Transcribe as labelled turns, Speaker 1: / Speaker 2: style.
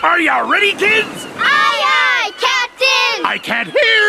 Speaker 1: Are you ready, kids?
Speaker 2: Aye, aye, Captain!
Speaker 1: I can't hear